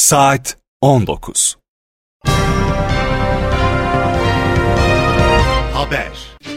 Saat 19. Haber.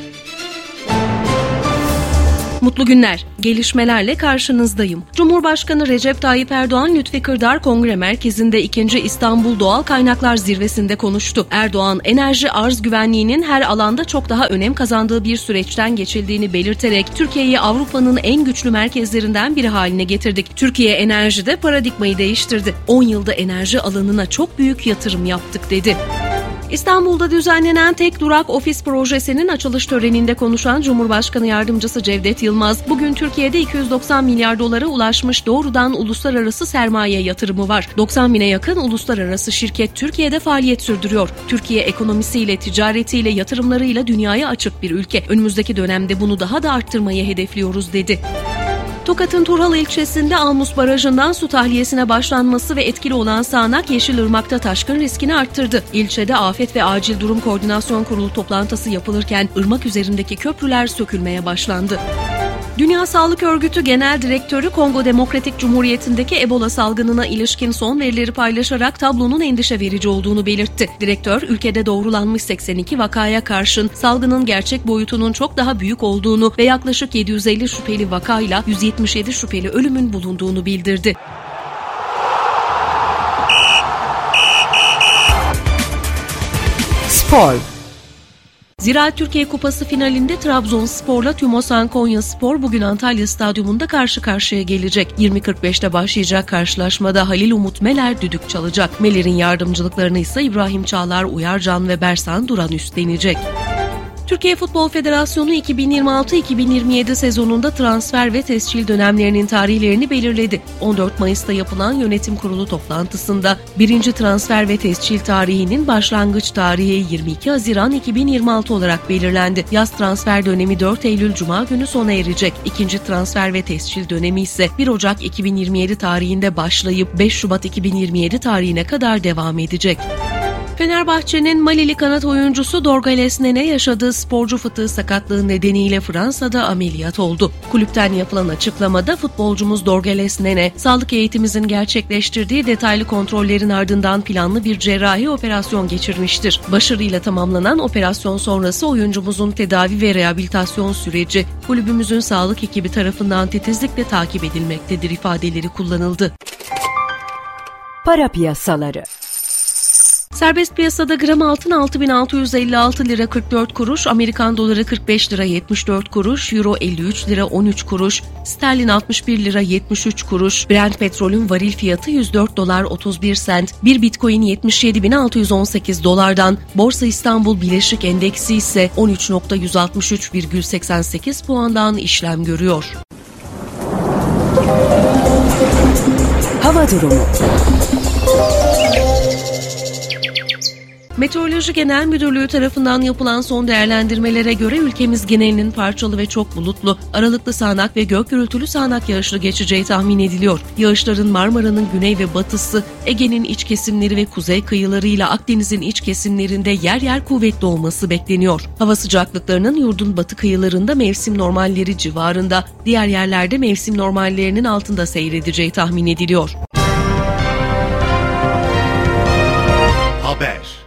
Mutlu günler. Gelişmelerle karşınızdayım. Cumhurbaşkanı Recep Tayyip Erdoğan, Lütfi Kırdar Kongre Merkezi'nde 2. İstanbul Doğal Kaynaklar Zirvesi'nde konuştu. Erdoğan, enerji arz güvenliğinin her alanda çok daha önem kazandığı bir süreçten geçildiğini belirterek Türkiye'yi Avrupa'nın en güçlü merkezlerinden biri haline getirdik. Türkiye enerjide paradigmayı değiştirdi. 10 yılda enerji alanına çok büyük yatırım yaptık dedi. İstanbul'da düzenlenen tek durak ofis projesinin açılış töreninde konuşan Cumhurbaşkanı Yardımcısı Cevdet Yılmaz, bugün Türkiye'de 290 milyar dolara ulaşmış doğrudan uluslararası sermaye yatırımı var. 90 bine yakın uluslararası şirket Türkiye'de faaliyet sürdürüyor. Türkiye ekonomisiyle, ticaretiyle, yatırımlarıyla dünyaya açık bir ülke. Önümüzdeki dönemde bunu daha da arttırmayı hedefliyoruz dedi. Tokat'ın Turhal ilçesinde Almus Barajı'ndan su tahliyesine başlanması ve etkili olan sağanak Yeşilırmak'ta taşkın riskini arttırdı. İlçede Afet ve Acil Durum Koordinasyon Kurulu toplantısı yapılırken ırmak üzerindeki köprüler sökülmeye başlandı. Dünya Sağlık Örgütü Genel Direktörü Kongo Demokratik Cumhuriyeti'ndeki Ebola salgınına ilişkin son verileri paylaşarak tablonun endişe verici olduğunu belirtti. Direktör, ülkede doğrulanmış 82 vakaya karşın salgının gerçek boyutunun çok daha büyük olduğunu ve yaklaşık 750 şüpheli vakayla 177 şüpheli ölümün bulunduğunu bildirdi. Spor. Ziraat Türkiye Kupası finalinde Trabzonspor'la Tümosan Konyaspor bugün Antalya Stadyumunda karşı karşıya gelecek. 20.45'te başlayacak karşılaşmada Halil Umut Meler düdük çalacak. Meler'in yardımcılıklarını ise İbrahim Çağlar, Uyarcan ve Bersan Duran üstlenecek. Türkiye Futbol Federasyonu 2026-2027 sezonunda transfer ve tescil dönemlerinin tarihlerini belirledi. 14 Mayıs'ta yapılan yönetim kurulu toplantısında 1. transfer ve tescil tarihinin başlangıç tarihi 22 Haziran 2026 olarak belirlendi. Yaz transfer dönemi 4 Eylül Cuma günü sona erecek. 2. transfer ve tescil dönemi ise 1 Ocak 2027 tarihinde başlayıp 5 Şubat 2027 tarihine kadar devam edecek. Fenerbahçe'nin Malili kanat oyuncusu Dorgales Nene yaşadığı sporcu fıtığı sakatlığı nedeniyle Fransa'da ameliyat oldu. Kulüpten yapılan açıklamada futbolcumuz Dorgales Nene, sağlık eğitimimizin gerçekleştirdiği detaylı kontrollerin ardından planlı bir cerrahi operasyon geçirmiştir. Başarıyla tamamlanan operasyon sonrası oyuncumuzun tedavi ve rehabilitasyon süreci kulübümüzün sağlık ekibi tarafından titizlikle takip edilmektedir ifadeleri kullanıldı. Para piyasaları. Serbest piyasada gram altın 6.656 lira 44 kuruş, Amerikan doları 45 lira 74 kuruş, Euro 53 lira 13 kuruş, sterlin 61 lira 73 kuruş, Brent petrolün varil fiyatı 104 dolar 31 sent, bir bitcoin 77.618 dolardan, Borsa İstanbul Bileşik Endeksi ise 13.163,88 puandan işlem görüyor. Hava durumu. Meteoroloji Genel Müdürlüğü tarafından yapılan son değerlendirmelere göre ülkemiz genelinin parçalı ve çok bulutlu, aralıklı sağanak ve gök gürültülü sağanak yağışlı geçeceği tahmin ediliyor. Yağışların Marmara'nın güney ve batısı, Ege'nin iç kesimleri ve kuzey kıyılarıyla Akdeniz'in iç kesimlerinde yer yer kuvvetli olması bekleniyor. Hava sıcaklıklarının yurdun batı kıyılarında mevsim normalleri civarında, diğer yerlerde mevsim normallerinin altında seyredeceği tahmin ediliyor. Haber.